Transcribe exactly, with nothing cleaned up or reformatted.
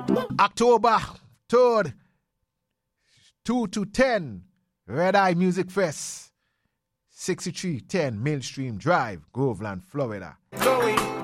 October third, two to ten, Red Eye Music Fest, sixty-three ten Millstream Drive, Groveland, Florida. Going